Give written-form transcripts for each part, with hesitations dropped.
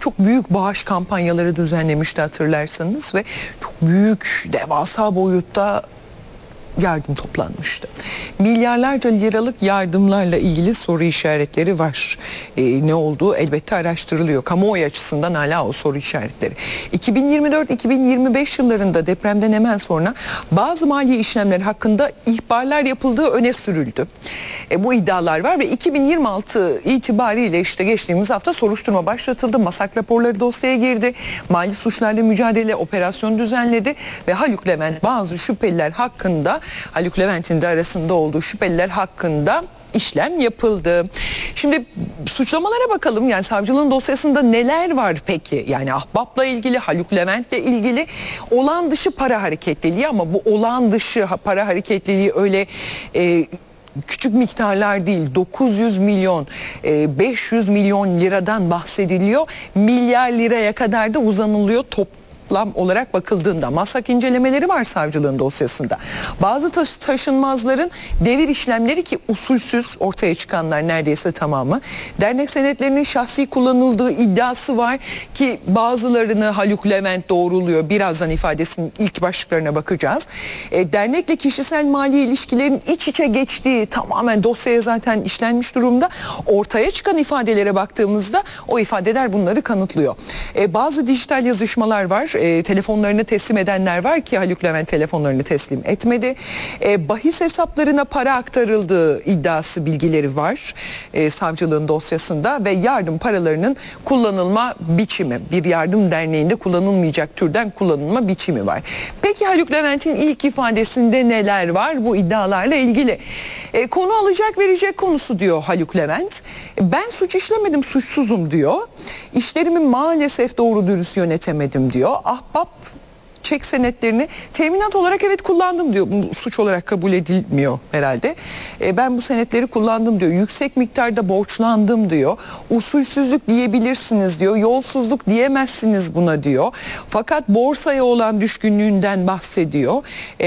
çok büyük bağış kampanyaları düzenlemişti hatırlarsanız ve çok büyük, devasa boyutta yardım toplanmıştı. Milyarlarca liralık yardımlarla ilgili soru işaretleri var. Ne olduğu elbette araştırılıyor. Kamuoyu açısından hala o soru işaretleri. 2024-2025 yıllarında depremden hemen sonra bazı mali işlemler hakkında ihbarlar yapıldığı öne sürüldü. Bu iddialar var ve 2026 itibariyle işte geçtiğimiz hafta soruşturma başlatıldı. Masak raporları dosyaya girdi. Mali suçlarla mücadele operasyonu düzenledi ve Haluk Levent bazı şüpheliler hakkında, Haluk Levent'in de arasında olduğu şüpheliler hakkında işlem yapıldı. Şimdi suçlamalara bakalım. Yani savcılığın dosyasında neler var peki? Yani Ahbap'la ilgili, Haluk Levent'le ilgili olağan dışı para hareketliliği, ama bu olağan dışı para hareketliliği öyle küçük miktarlar değil. 900 milyon, 500 milyon liradan bahsediliyor. Milyar liraya kadar da uzanılıyor toplam olarak bakıldığında. Masak incelemeleri var savcılığın dosyasında. Bazı taşınmazların devir işlemleri, ki usulsüz ortaya çıkanlar neredeyse tamamı. Dernek senetlerinin şahsi kullanıldığı iddiası var ki bazılarını Haluk Levent doğruluyor. Birazdan ifadesinin ilk başlıklarına bakacağız. Dernekle kişisel mali ilişkilerin iç içe geçtiği tamamen dosyaya zaten işlenmiş durumda. Ortaya çıkan ifadelere baktığımızda o ifadeler bunları kanıtlıyor. Bazı dijital yazışmalar var. Telefonlarını teslim edenler var ki Haluk Levent telefonlarını teslim etmedi. Bahis hesaplarına para aktarıldığı iddiası, bilgileri var savcılığın dosyasında ve yardım paralarının kullanılma biçimi, bir yardım derneğinde kullanılmayacak türden kullanılma biçimi var. Peki Haluk Levent'in ilk ifadesinde neler var bu iddialarla ilgili? Konu alacak verecek konusu diyor Haluk Levent. Ben suç işlemedim, suçsuzum diyor. İşlerimi maalesef doğru dürüst yönetemedim diyor. Ahbap çek senetlerini teminat olarak evet kullandım diyor. Bu suç olarak kabul edilmiyor herhalde. Ben bu senetleri kullandım diyor. Yüksek miktarda borçlandım diyor. Usulsüzlük diyebilirsiniz diyor. Yolsuzluk diyemezsiniz buna diyor. Fakat borsaya olan düşkünlüğünden bahsediyor.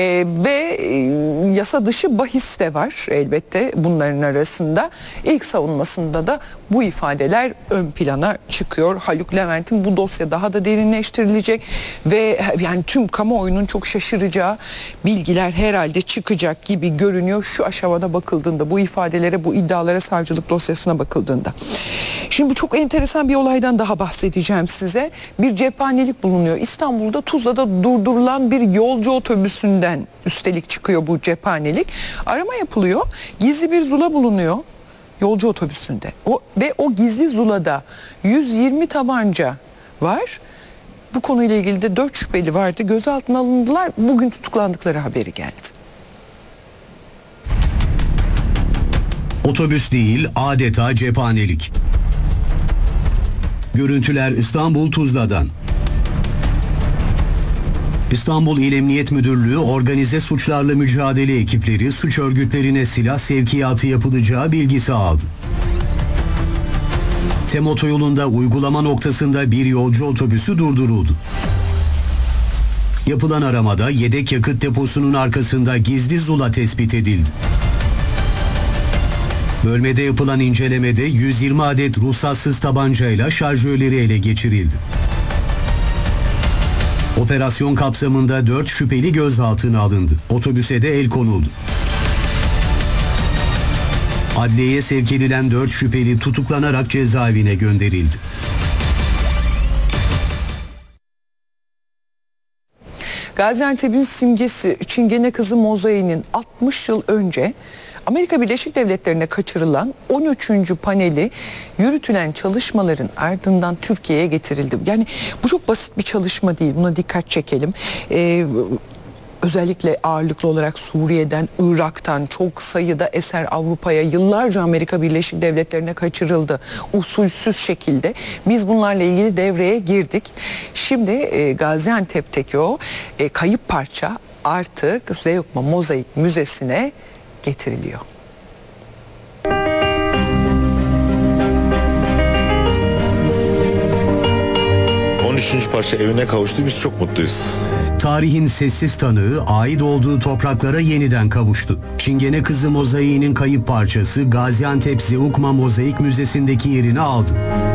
Ve yasa dışı bahis de var elbette bunların arasında. İlk savunmasında da bu ifadeler ön plana çıkıyor. Haluk Levent'in bu dosya daha da derinleştirilecek ve yani tüm kamuoyunun çok şaşıracağı bilgiler herhalde çıkacak gibi görünüyor şu aşamada bakıldığında, bu ifadelere, bu iddialara, savcılık dosyasına bakıldığında. Şimdi bu çok enteresan bir olaydan daha bahsedeceğim size. Bir cephanelik bulunuyor. İstanbul'da Tuzla'da durdurulan bir yolcu otobüsünden üstelik çıkıyor bu cephanelik. Arama yapılıyor. Gizli bir zula bulunuyor yolcu otobüsünde. Ve o gizli zulada 120 tabanca var. Bu konuyla ilgili de 4 şüpheli vardı. Gözaltına alındılar. Bugün tutuklandıkları haberi geldi. Otobüs değil, adeta cephanelik. Görüntüler İstanbul Tuzla'dan. İstanbul İl Emniyet Müdürlüğü organize suçlarla mücadele ekipleri suç örgütlerine silah sevkiyatı yapılacağı bilgisi aldı. TEM otoyolunda uygulama noktasında bir yolcu otobüsü durduruldu. Yapılan aramada yedek yakıt deposunun arkasında gizli zula tespit edildi. Bölmede yapılan incelemede 120 adet ruhsatsız tabancayla şarjörleri ele geçirildi. Operasyon kapsamında 4 şüpheli gözaltına alındı. Otobüse de el konuldu. Adliyeye sevk edilen 4 şüpheli tutuklanarak cezaevine gönderildi. Gaziantep'in simgesi Çingene Kızı mozaiğinin 60 yıl önce Amerika Birleşik Devletleri'ne kaçırılan 13. paneli yürütülen çalışmaların ardından Türkiye'ye getirildi. Yani bu çok basit bir çalışma değil. Buna dikkat çekelim. Özellikle ağırlıklı olarak Suriye'den, Irak'tan çok sayıda eser Avrupa'ya, yıllarca Amerika Birleşik Devletleri'ne kaçırıldı. Usulsüz şekilde. Biz bunlarla ilgili devreye girdik. Şimdi Gaziantep'teki o kayıp parça artık Zeugma Mozaik Müzesi'ne getiriliyor. 13. parça evine kavuştu. Biz çok mutluyuz. Tarihin sessiz tanığı ait olduğu topraklara yeniden kavuştu. Çingene Kızı mozaiğinin kayıp parçası Gaziantep Zeugma Mozaik Müzesi'ndeki yerini aldı.